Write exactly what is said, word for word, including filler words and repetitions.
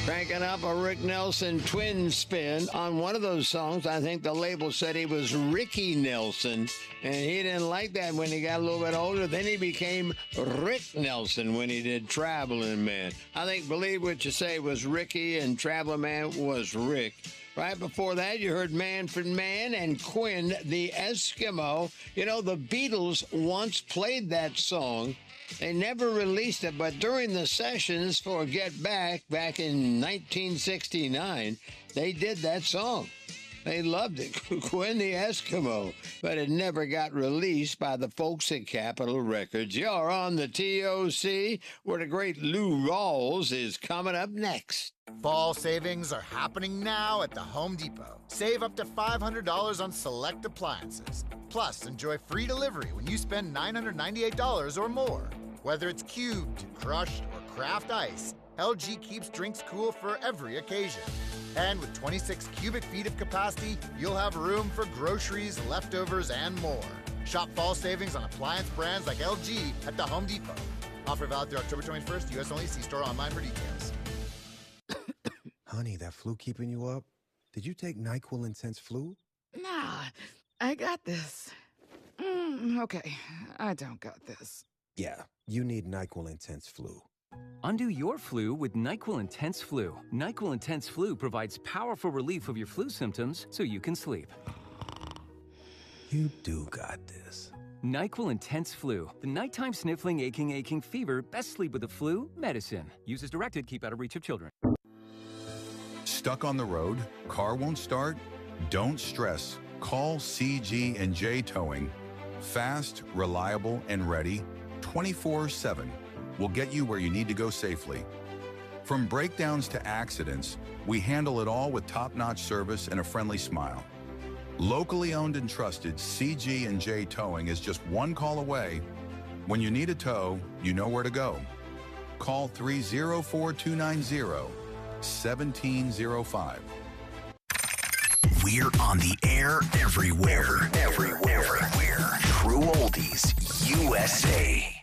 Cranking up a Rick Nelson twin spin on one of those songs. I think the label said he was Ricky Nelson, and he didn't like that when he got a little bit older. Then he became Rick Nelson when he did Traveling Man. I think Believe What You Say was Ricky, and Traveling Man was Rick. Right before that, you heard Manfred Mann and Quinn, the Eskimo. You know, the Beatles once played that song. They never released it, but during the sessions for Get Back, back in nineteen sixty-nine, they did that song. They loved it, Quinn the Eskimo, but it never got released by the folks at Capitol Records. You're on the T O C, where the great Lou Rawls is coming up next. Fall savings are happening now at the Home Depot. Save up to five hundred dollars on select appliances. Plus, enjoy free delivery when you spend nine hundred ninety-eight dollars or more. Whether it's cubed, crushed, or craft ice, L G keeps drinks cool for every occasion. And with twenty-six cubic feet of capacity, you'll have room for groceries, leftovers, and more. Shop fall savings on appliance brands like L G at the Home Depot. Offer valid through October twenty-first, U S only. See store online for details. Honey, that flu keeping you up? Did you take NyQuil Intense Flu? Nah, I got this. Mm, okay, I don't got this. Yeah, you need NyQuil Intense Flu. Undo your flu with NyQuil Intense Flu. NyQuil Intense Flu provides powerful relief of your flu symptoms so you can sleep. You do got this. NyQuil Intense Flu. The nighttime sniffling, aching, aching fever. Best sleep with the flu. Medicine. Use as directed. Keep out of reach of children. Stuck on the road? Car won't start? Don't stress. Call C G and J Towing. Fast, reliable, and ready twenty-four seven. We'll get you where you need to go safely. From breakdowns to accidents, we handle it all with top-notch service and a friendly smile. Locally owned and trusted, C G and J Towing is just one call away. When you need a tow, you know where to go. Call three oh four, two nine oh, one seven oh five. We're on the air everywhere. Everywhere. Everywhere. True Oldies U S A.